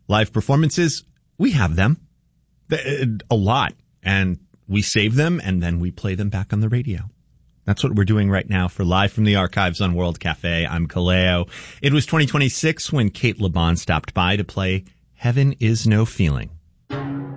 live performances, we have them. A lot. And we save them and then we play them back on the radio. That's what we're doing right now for Live from the Archives on World Cafe. I'm Kaleo. It was 2026 when Kate LeBon stopped by to play Heaven Is No Feeling.